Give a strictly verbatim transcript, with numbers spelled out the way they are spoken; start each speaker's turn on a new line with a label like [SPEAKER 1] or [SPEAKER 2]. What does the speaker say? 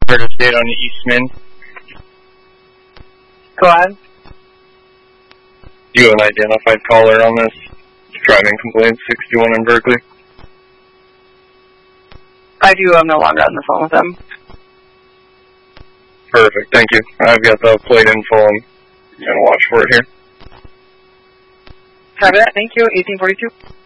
[SPEAKER 1] Curtis State on Eastman.
[SPEAKER 2] Go ahead.
[SPEAKER 1] You an identified caller on this driving complaint sixty-one in Berkeley?
[SPEAKER 2] I do. I'm no longer on the phone with them.
[SPEAKER 1] Perfect, thank you. I've got the plate info. I'm going to watch for it here.
[SPEAKER 2] Copy that. Thank you. eighteen forty-two.